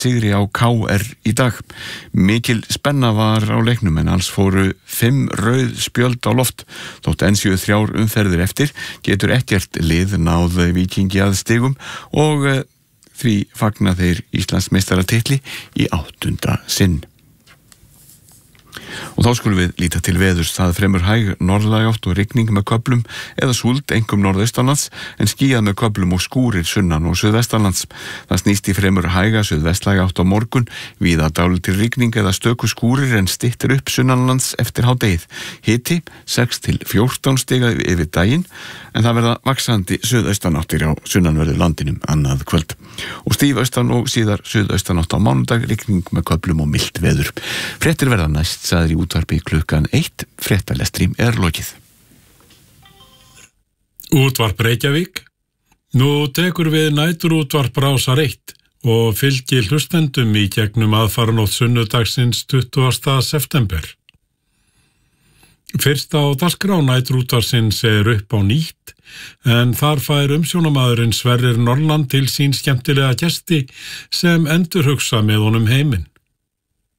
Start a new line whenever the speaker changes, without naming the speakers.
sigri á KR í dag. Mikil spenna var á leiknum en alls fóru 5 rauð spjöld á loft. Þótt enn séu 3 umferðir eftir getur ekkert lið náð Víkingi að stigum og því fagna þeir Íslandsmeistaratitli í 8. sinn. Og þá skulum við líta til veðurs. Það fremur hæg norðlæg átt og rigning með köflum eða súld einkum norðaustanlands en skýjað með köflum og skúrir sunnan og suðvestanlands. Það snýst í fremur hæga suðvestlæg átt á morgun, víða dálítil rigning eða stöku skúrir en styttir upp sunnanlands eftir hádegið. Hiti 6 til 14 stiga yfir daginn en það verða vaxandi suðaustanáttir á sunnanverðu landinum annað kvöld. Og stíf austan og síðar suðaustanátt á mánudag, rigning með köflum og milt veður. Fréttir verða næst, sagði í útvarpi klukkan 1. Fréttalestri lokið.
Útvarp Reykjavík. Nú tekur við næturútvarp Rásar 1 og fylgir hlustendum í gegnum aðfaranótt sunnudagsins 20. september. Fyrst á dagskrá næturútvarpsins upp á nýtt, en þar fær umsjónamaðurinn Sverrir Norland til sín skemmtilega gesti sem endurhugsa með honum heiminn.